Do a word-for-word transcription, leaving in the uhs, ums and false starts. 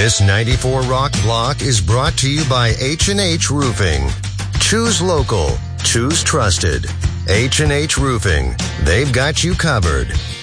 This ninety-four Rock Block is brought to you by H and H Roofing. Choose local. Choose trusted. H and H Roofing. They've got you covered.